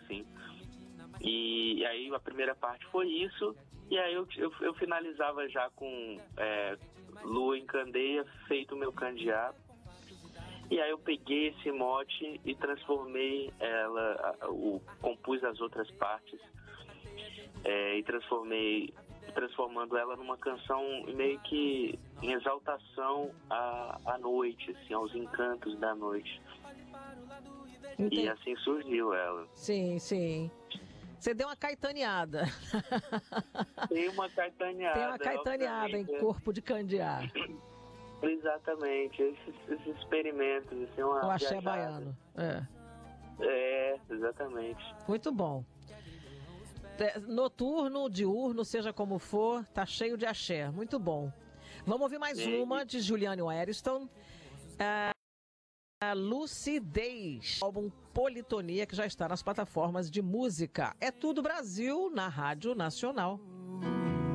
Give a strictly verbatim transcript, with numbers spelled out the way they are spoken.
assim. E aí a primeira parte foi isso, e aí eu, eu, eu finalizava já com é, Lua em Candeia, feito o meu candeeiro. E aí eu peguei esse mote e transformei ela, o, compus as outras partes é, e transformei, transformando ela numa canção meio que em exaltação à, à noite, assim, aos encantos da noite. Entendi. E assim surgiu ela. Sim, sim. Você deu uma caetaneada. Tem uma caetaneada. Tem uma caetaneada em Corpo de Candeeiro. Exatamente, esses, esses experimentos, assim, uma o axé viajada. Baiano. É. É, exatamente. Muito bom. Noturno, diurno, seja como for, tá cheio de axé. Muito bom. Vamos ouvir mais Sim. uma de Juliane Wellington. A Lucidez, álbum Politonia, que já está nas plataformas de música. É tudo Brasil na Rádio Nacional.